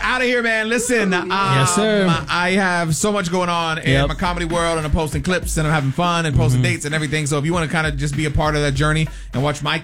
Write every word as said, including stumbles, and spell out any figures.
out of here, man. Listen, um, yes, sir. I have so much going on in Yep. my comedy world, and I'm posting clips, and I'm having fun, and posting Mm-hmm. dates and everything. So if you want to kind of just be a part of that journey and watch my